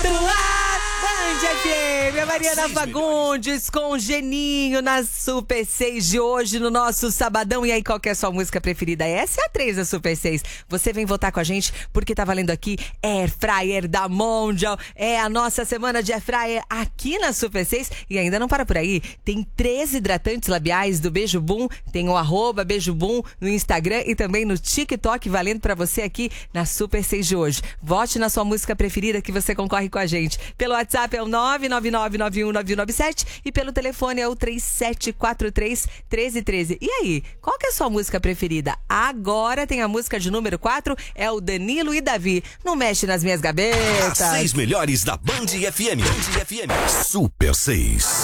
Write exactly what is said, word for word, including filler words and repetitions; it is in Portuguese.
No ar, Band F M, a Mariana Fagundes com o Geninho na Super seis de hoje no nosso sabadão. E aí, qual que é a sua música preferida? Essa é a três da Super seis. Você vem votar com a gente porque tá valendo aqui Air Fryer da Mondial. É a nossa semana de Air Fryer aqui na Super seis. E ainda não para por aí. Tem três hidratantes labiais do Beijo Boom. Tem o arroba Beijo Boom no Instagram e também no TikTok, valendo pra você aqui na Super seis de hoje. Vote na sua música preferida que você concorre com a gente. Pelo WhatsApp é o nove nove nove nove um nove um nove sete e pelo telefone é o três sete quatro três, um três um três. E aí, qual que é a sua música preferida? Agora tem a música de número quatro, é o Danilo e Davi. Não mexe nas minhas gavetas. As seis melhores da Band F M. Band F M. Super seis.